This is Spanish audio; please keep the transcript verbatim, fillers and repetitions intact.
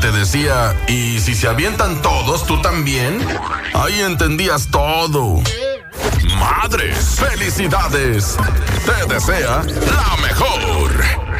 te decía, ¿y si se avientan todos, tú también? Ahí entendías todo. Madres, felicidades. Te desea la mejor.